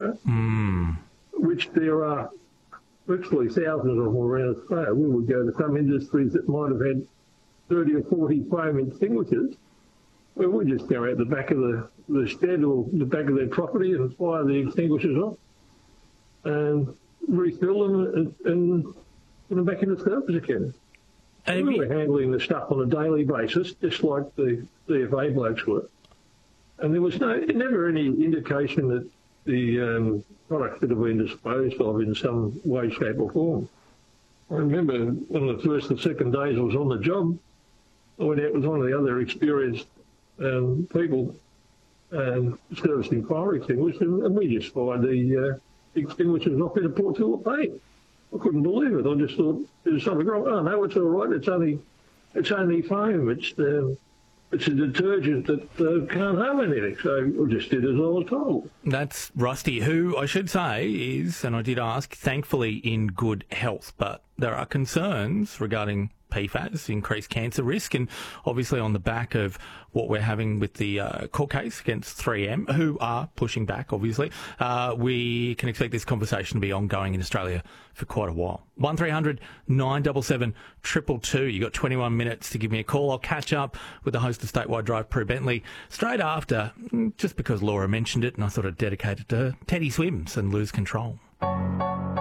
which there are virtually thousands of them around Australia. We would go to some industries that might have had 30 or 40 flame extinguishers, where we just go out the back of the shed or the back of their property and fire the extinguishers off and refill them and put them back into service again. We were handling the stuff on a daily basis, just like the CFA blokes were. And there was never any indication that the products could have been disposed of in some way, shape or form. I remember one of the first and second days I was on the job, I went out with one of the other experienced people servicing fire extinguishers, and we just fired the extinguishers off in a Port Phillip Bay. I couldn't believe it. I just thought there's something wrong. Oh no, it's all right. It's only foam. It's a detergent that can't harm anything. So I just did as I was told. That's Rusty, who I should say is, and I did ask, thankfully in good health, but there are concerns regarding PFAS, increased cancer risk, and obviously on the back of what we're having with the court case against 3M, who are pushing back, obviously, we can expect this conversation to be ongoing in Australia for quite a while. 1300 977 222. You've got 21 minutes to give me a call. I'll catch up with the host of Statewide Drive, Prue Bentley, straight after, just because Laura mentioned it and I thought I'd dedicate it to her, Teddy Swims and Lose Control.